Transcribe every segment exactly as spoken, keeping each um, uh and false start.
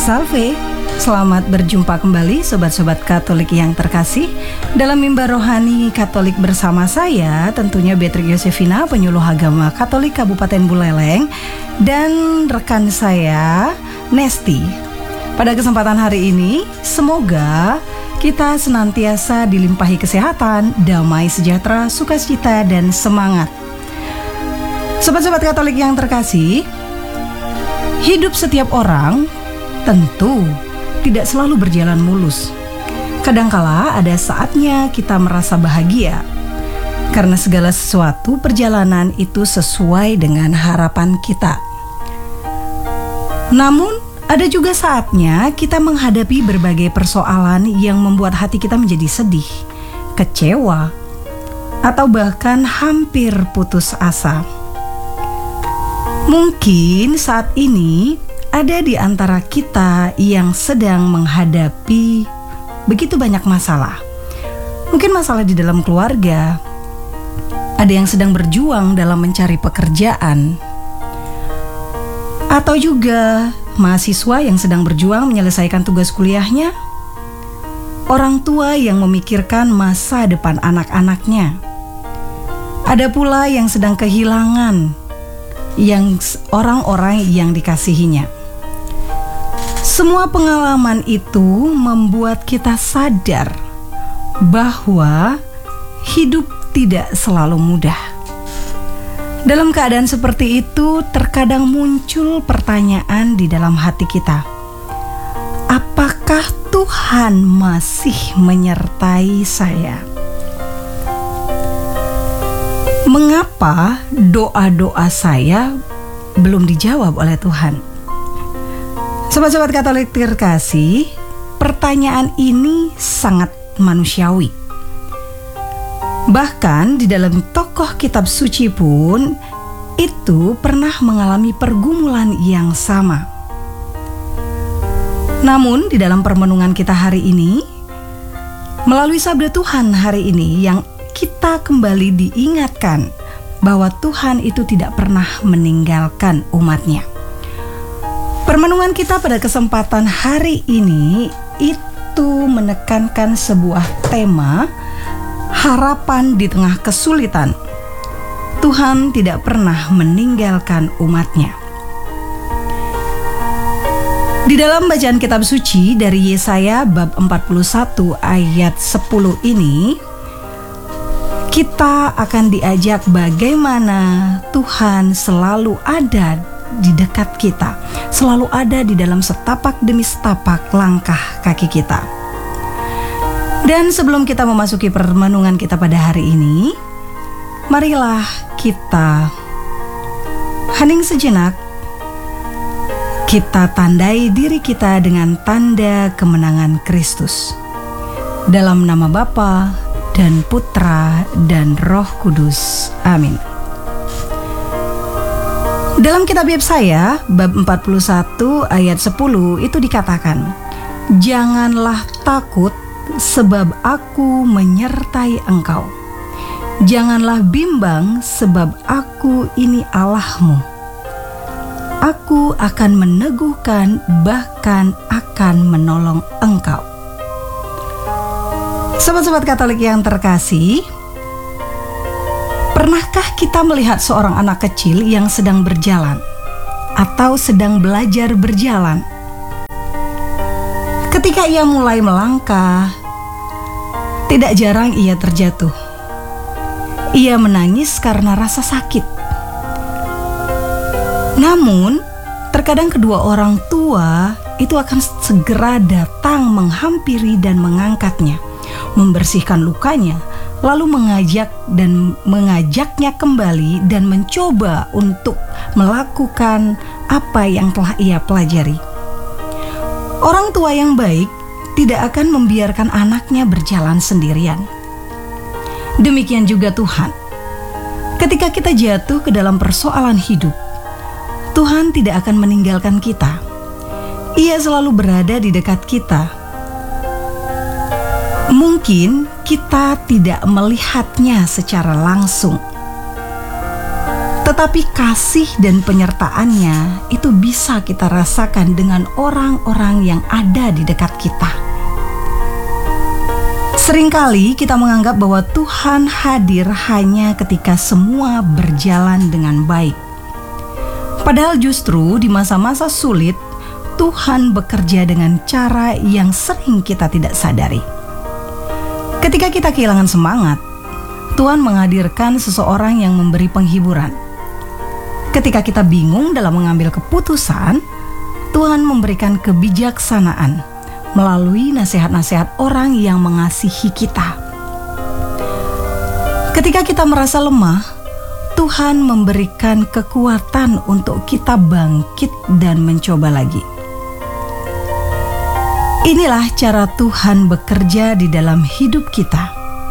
Salve, selamat berjumpa kembali sobat-sobat Katolik yang terkasih dalam mimbar rohani Katolik bersama saya, tentunya Beatrix Yosefina, penyuluh agama Katolik Kabupaten Buleleng, dan rekan saya Nesti. Pada kesempatan hari ini, semoga kita senantiasa dilimpahi kesehatan, damai sejahtera, sukacita, dan semangat. Sobat-sobat Katolik yang terkasih, hidup setiap orang tentu tidak selalu berjalan mulus. Kadangkala ada saatnya kita merasa bahagia karena segala sesuatu perjalanan itu sesuai dengan harapan kita. Namun ada juga saatnya kita menghadapi berbagai persoalan yang membuat hati kita menjadi sedih, kecewa, atau bahkan hampir putus asa. Mungkin saat ini ada di antara kita yang sedang menghadapi begitu banyak masalah. Mungkin masalah di dalam keluarga, ada yang sedang berjuang dalam mencari pekerjaan, atau juga mahasiswa yang sedang berjuang menyelesaikan tugas kuliahnya, orang tua yang memikirkan masa depan anak-anaknya. Ada pula yang sedang kehilangan yang orang-orang yang dikasihinya. Semua pengalaman itu membuat kita sadar bahwa hidup tidak selalu mudah. Dalam keadaan seperti itu, terkadang muncul pertanyaan di dalam hati kita. Apakah Tuhan masih menyertai saya? Mengapa doa-doa saya belum dijawab oleh Tuhan? Sobat-sobat Katolik terkasih, pertanyaan ini sangat manusiawi. Bahkan di dalam tokoh kitab suci pun itu pernah mengalami pergumulan yang sama. Namun di dalam permenungan kita hari ini, melalui sabda Tuhan hari ini yang kita kembali diingatkan bahwa Tuhan itu tidak pernah meninggalkan umatnya. Permenungan kita pada kesempatan hari ini itu menekankan sebuah tema harapan di tengah kesulitan. Tuhan tidak pernah meninggalkan umatnya. Di dalam bacaan kitab suci dari Yesaya bab empat puluh satu ayat sepuluh ini, kita akan diajak bagaimana Tuhan selalu ada di dekat kita, selalu ada di dalam setapak demi setapak langkah kaki kita. Dan sebelum kita memasuki permenungan kita pada hari ini, marilah kita hening sejenak. Kita tandai diri kita dengan tanda kemenangan Kristus. Dalam nama Bapa dan Putra dan Roh Kudus. Amin. Dalam kitab Yesaya bab empat puluh satu ayat sepuluh itu dikatakan, "Janganlah takut sebab aku menyertai engkau. Janganlah bimbang sebab aku ini Allahmu. Aku akan meneguhkan, bahkan akan menolong engkau." Sobat-sobat Katolik yang terkasih, pernahkah kita melihat seorang anak kecil yang sedang berjalan atau sedang belajar berjalan? Ketika ia mulai melangkah, tidak jarang ia terjatuh. Ia menangis karena rasa sakit. Namun, terkadang kedua orang tua itu akan segera datang menghampiri dan mengangkatnya, membersihkan lukanya, lalu mengajak dan mengajaknya kembali dan mencoba untuk melakukan apa yang telah ia pelajari. Orang tua yang baik tidak akan membiarkan anaknya berjalan sendirian. Demikian juga Tuhan. Ketika kita jatuh ke dalam persoalan hidup, Tuhan tidak akan meninggalkan kita. Ia selalu berada di dekat kita. Mungkin kita tidak melihatnya secara langsung, Tetapi kasih dan penyertaannya itu bisa kita rasakan dengan orang-orang yang ada di dekat kita. Seringkali kita menganggap bahwa Tuhan hadir hanya ketika semua berjalan dengan baik. Padahal justru di masa-masa sulit, Tuhan bekerja dengan cara yang sering kita tidak sadari. Ketika kita kehilangan semangat, Tuhan menghadirkan seseorang yang memberi penghiburan. Ketika kita bingung dalam mengambil keputusan, Tuhan memberikan kebijaksanaan melalui nasihat-nasihat orang yang mengasihi kita. Ketika kita merasa lemah, Tuhan memberikan kekuatan untuk kita bangkit dan mencoba lagi. Inilah cara Tuhan bekerja di dalam hidup kita.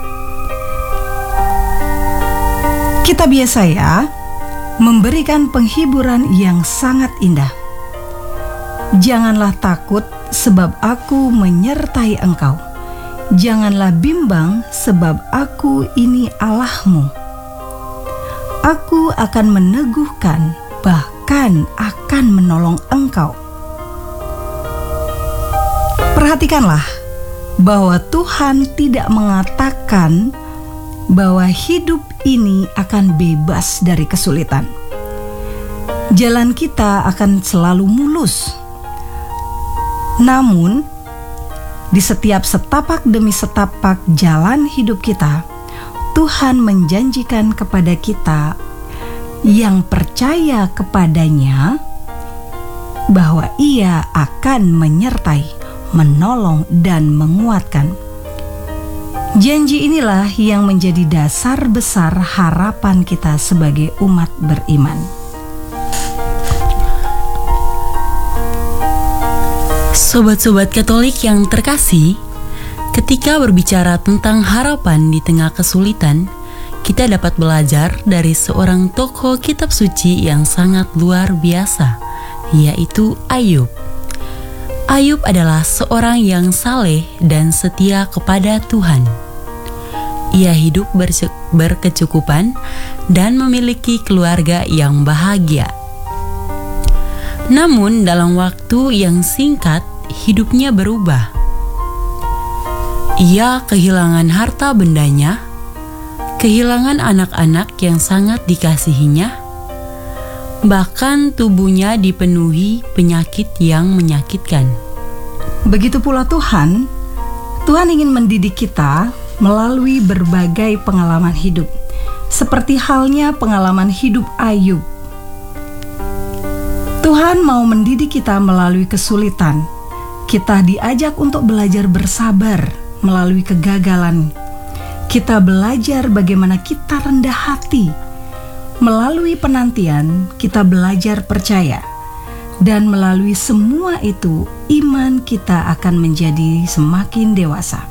Kita biasa ya memberikan penghiburan yang sangat indah. Janganlah takut sebab aku menyertai engkau. Janganlah bimbang sebab aku ini Allahmu. Aku akan meneguhkan, bahkan akan menolong engkau. Perhatikanlah bahwa Tuhan tidak mengatakan bahwa hidup ini akan bebas dari kesulitan. Jalan kita akan selalu mulus. Namun, di setiap setapak demi setapak jalan hidup kita, Tuhan menjanjikan kepada kita yang percaya kepadanya bahwa Ia akan menyertai, menolong, dan menguatkan. Janji inilah yang menjadi dasar besar harapan kita sebagai umat beriman. Sobat-sobat Katolik yang terkasih, ketika berbicara tentang harapan di tengah kesulitan, kita dapat belajar dari seorang tokoh kitab suci yang sangat luar biasa, yaitu Ayub. Ayub adalah seorang yang saleh dan setia kepada Tuhan. Ia hidup berse- berkecukupan dan memiliki keluarga yang bahagia. Namun dalam waktu yang singkat, hidupnya berubah. Ia kehilangan harta bendanya, kehilangan anak-anak yang sangat dikasihinya, bahkan tubuhnya dipenuhi penyakit yang menyakitkan. Begitu pula Tuhan, Tuhan ingin mendidik kita melalui berbagai pengalaman hidup, seperti halnya pengalaman hidup Ayub. Tuhan mau mendidik kita melalui kesulitan. Kita diajak untuk belajar bersabar melalui kegagalan. Kita belajar bagaimana kita rendah hati. Melalui penantian, kita belajar percaya. Dan melalui semua itu, iman kita akan menjadi semakin dewasa.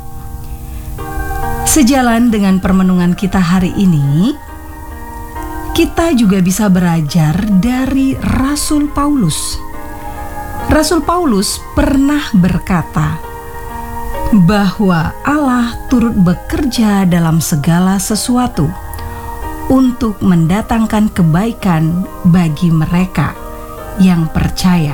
Sejalan dengan permenungan kita hari ini, kita juga bisa belajar dari Rasul Paulus. Rasul Paulus pernah berkata bahwa Allah turut bekerja dalam segala sesuatu untuk mendatangkan kebaikan bagi mereka yang percaya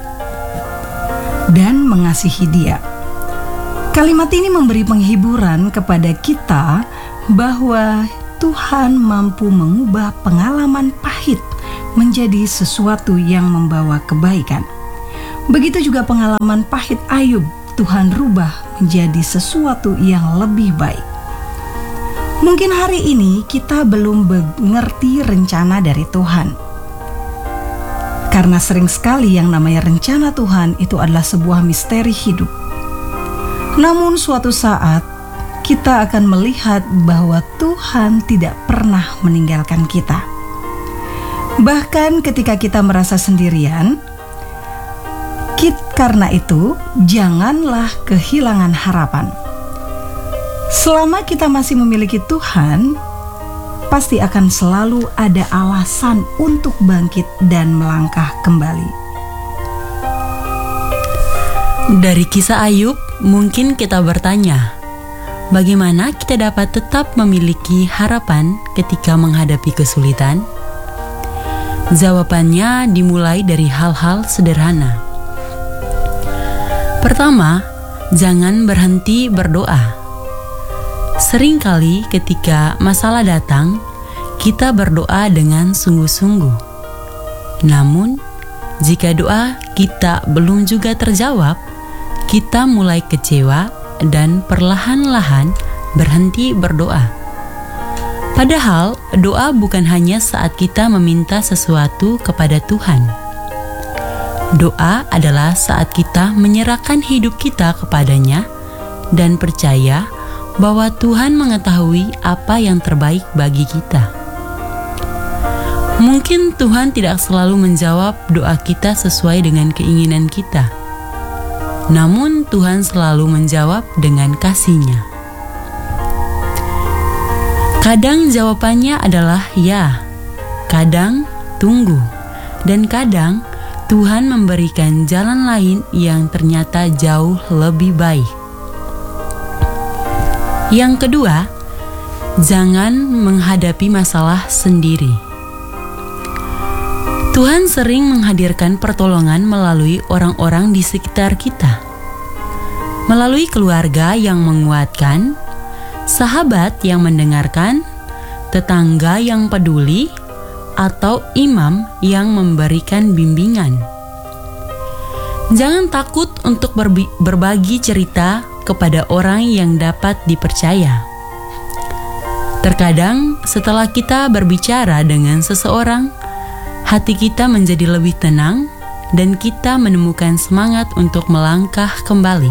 dan mengasihi Dia. Kalimat ini memberi penghiburan kepada kita bahwa Tuhan mampu mengubah pengalaman pahit menjadi sesuatu yang membawa kebaikan. Begitu juga pengalaman pahit Ayub, Tuhan rubah menjadi sesuatu yang lebih baik. Mungkin hari ini kita belum mengerti rencana dari Tuhan. Karena sering sekali yang namanya rencana Tuhan itu adalah sebuah misteri hidup. Namun suatu saat kita akan melihat bahwa Tuhan tidak pernah meninggalkan kita. Bahkan ketika kita merasa sendirian, kita, karena itu janganlah kehilangan harapan. Selama kita masih memiliki Tuhan, pasti akan selalu ada alasan untuk bangkit dan melangkah kembali. Dari kisah Ayub, mungkin kita bertanya, bagaimana kita dapat tetap memiliki harapan ketika menghadapi kesulitan? Jawabannya dimulai dari hal-hal sederhana. Pertama, jangan berhenti berdoa. Seringkali ketika masalah datang, kita berdoa dengan sungguh-sungguh. Namun, jika doa kita belum juga terjawab, kita mulai kecewa dan perlahan-lahan berhenti berdoa. Padahal doa bukan hanya saat kita meminta sesuatu kepada Tuhan. Doa adalah saat kita menyerahkan hidup kita kepadanya dan percaya bahwa Tuhan mengetahui apa yang terbaik bagi kita. Mungkin Tuhan tidak selalu menjawab doa kita sesuai dengan keinginan kita. Namun Tuhan selalu menjawab dengan kasih-Nya. Kadang jawabannya adalah ya, kadang tunggu, dan kadang Tuhan memberikan jalan lain yang ternyata jauh lebih baik. Yang kedua, jangan menghadapi masalah sendiri. Tuhan sering menghadirkan pertolongan melalui orang-orang di sekitar kita, melalui keluarga yang menguatkan, sahabat yang mendengarkan, tetangga yang peduli, atau imam yang memberikan bimbingan. Jangan takut untuk berbi- berbagi cerita kepada orang yang dapat dipercaya. Terkadang setelah kita berbicara dengan seseorang, hati kita menjadi lebih tenang dan kita menemukan semangat untuk melangkah kembali.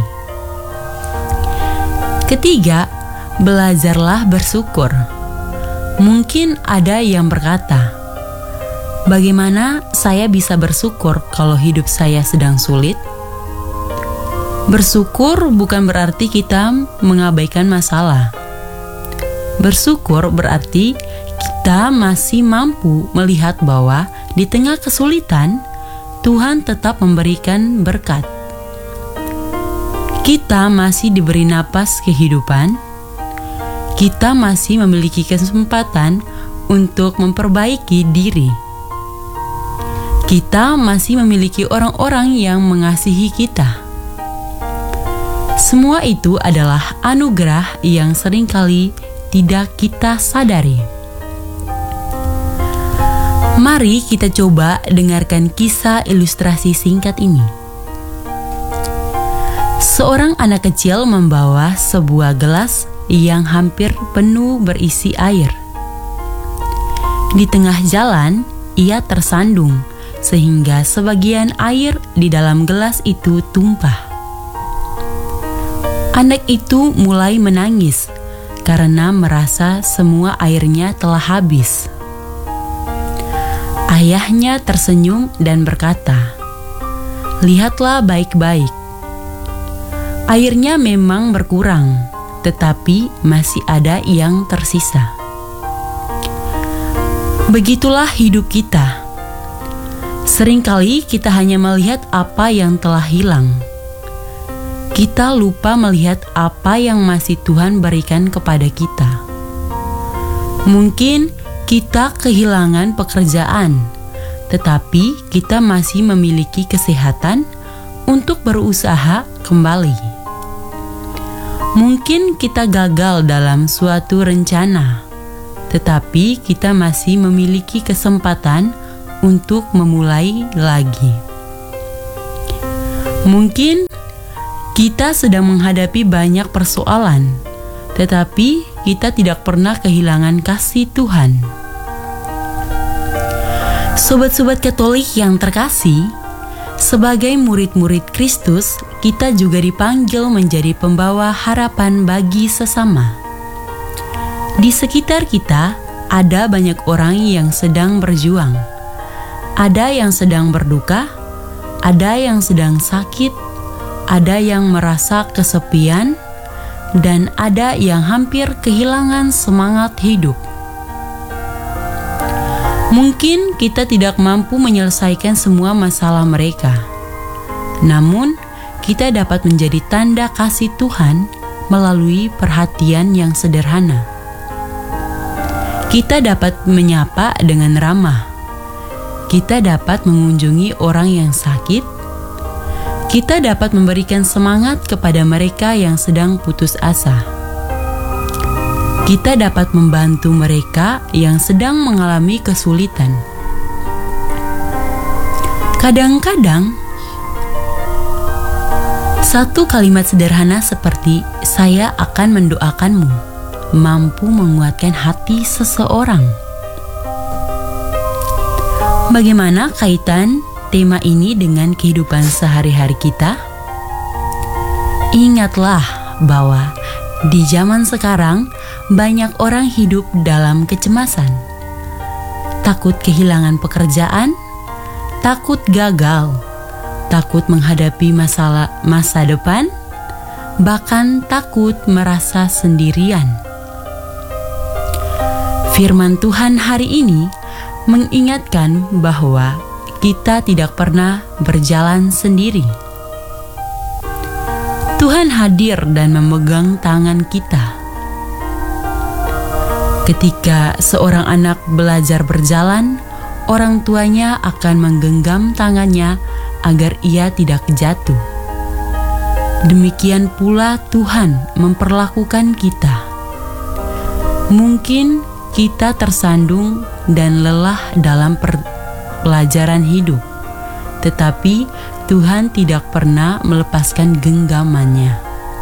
Ketiga, belajarlah bersyukur. Mungkin ada yang berkata, bagaimana saya bisa bersyukur kalau hidup saya sedang sulit? Bersyukur bukan berarti kita mengabaikan masalah. Bersyukur berarti kita masih mampu melihat bahwa di tengah kesulitan, Tuhan tetap memberikan berkat. Kita masih diberi napas kehidupan. Kita masih memiliki kesempatan untuk memperbaiki diri. Kita masih memiliki orang-orang yang mengasihi kita. Semua itu adalah anugerah yang seringkali tidak kita sadari. Mari kita coba dengarkan kisah ilustrasi singkat ini. Seorang anak kecil membawa sebuah gelas yang hampir penuh berisi air. Di tengah jalan, ia tersandung sehingga sebagian air di dalam gelas itu tumpah. Anak itu mulai menangis karena merasa semua airnya telah habis. Ayahnya tersenyum dan berkata, "Lihatlah baik-baik. Airnya memang berkurang, tetapi masih ada yang tersisa." Begitulah hidup kita. Seringkali kita hanya melihat apa yang telah hilang. Kita lupa melihat apa yang masih Tuhan berikan kepada kita. Mungkin kita kehilangan pekerjaan, tetapi kita masih memiliki kesehatan untuk berusaha kembali. Mungkin kita gagal dalam suatu rencana, tetapi kita masih memiliki kesempatan untuk memulai lagi. Mungkin kita sedang menghadapi banyak persoalan, tetapi kita tidak pernah kehilangan kasih Tuhan. Sobat-sobat Katolik yang terkasih, sebagai murid-murid Kristus, kita juga dipanggil menjadi pembawa harapan bagi sesama. Di sekitar kita ada banyak orang yang sedang berjuang. Ada yang sedang berduka, ada yang sedang sakit, ada yang merasa kesepian, dan ada yang hampir kehilangan semangat hidup. Mungkin kita tidak mampu menyelesaikan semua masalah mereka, namun kita dapat menjadi tanda kasih Tuhan melalui perhatian yang sederhana. Kita dapat menyapa dengan ramah. kita dapat mengunjungi orang yang sakit. Kita dapat memberikan semangat kepada mereka yang sedang putus asa. Kita dapat membantu mereka yang sedang mengalami kesulitan. Kadang-kadang, satu kalimat sederhana seperti "saya akan mendoakanmu" mampu menguatkan hati seseorang. Bagaimana kaitan tema ini dengan kehidupan sehari-hari kita? Ingatlah bahwa di zaman sekarang banyak orang hidup dalam kecemasan, takut kehilangan pekerjaan, takut gagal, takut menghadapi masalah masa depan, bahkan takut merasa sendirian. Firman Tuhan hari ini mengingatkan bahwa kita tidak pernah berjalan sendiri. Tuhan hadir dan memegang tangan kita. Ketika seorang anak belajar berjalan, orang tuanya akan menggenggam tangannya agar ia tidak jatuh. Demikian pula Tuhan memperlakukan kita. Mungkin kita tersandung dan lelah dalam pelajaran hidup, tetapi Tuhan tidak pernah melepaskan genggamannya.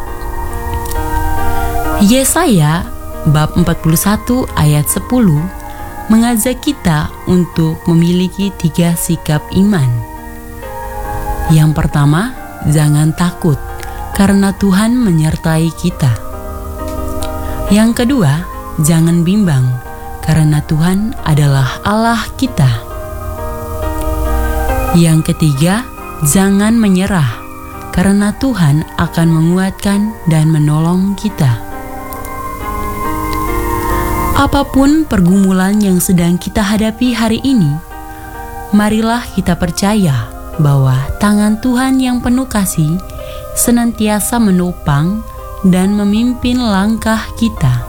Yesaya bab empat puluh satu ayat sepuluh mengajak kita untuk memiliki tiga sikap iman. Yang pertama, jangan takut karena Tuhan menyertai kita. Yang kedua, jangan bimbang karena Tuhan adalah Allah kita. Yang ketiga, jangan menyerah karena Tuhan akan menguatkan dan menolong kita. Apapun pergumulan yang sedang kita hadapi hari ini, marilah kita percaya bahwa tangan Tuhan yang penuh kasih senantiasa menopang dan memimpin langkah kita.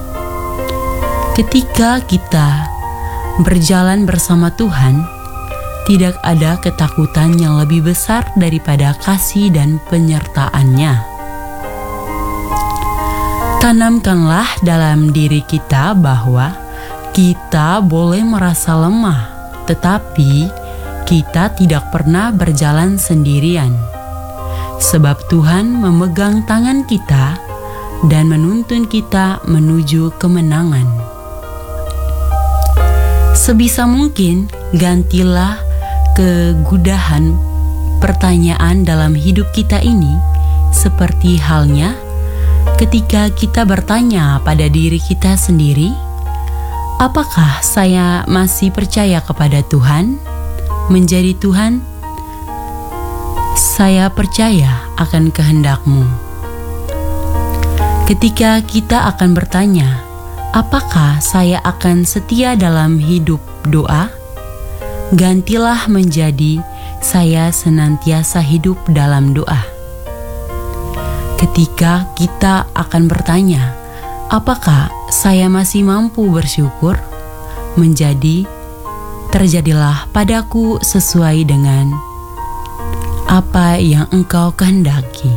Ketika kita berjalan bersama Tuhan, tidak ada ketakutan yang lebih besar daripada kasih dan penyertaan-Nya. Tanamkanlah dalam diri kita bahwa kita boleh merasa lemah, tetapi kita tidak pernah berjalan sendirian. Sebab Tuhan memegang tangan kita dan menuntun kita menuju kemenangan. Sebisa mungkin, gantilah kegudahan pertanyaan dalam hidup kita ini, seperti halnya ketika kita bertanya pada diri kita sendiri, apakah saya masih percaya kepada Tuhan? Menjadi Tuhan, saya percaya akan kehendak-Mu. Ketika kita akan bertanya, apakah saya akan setia dalam hidup doa? Gantilah menjadi saya senantiasa hidup dalam doa. Ketika kita akan bertanya, apakah saya masih mampu bersyukur? Menjadi terjadilah padaku sesuai dengan apa yang Engkau kehendaki.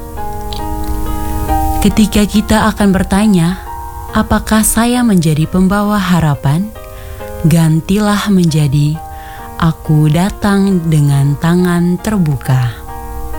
Ketika kita akan bertanya, apakah saya menjadi pembawa harapan? Gantilah menjadi aku datang dengan tangan terbuka.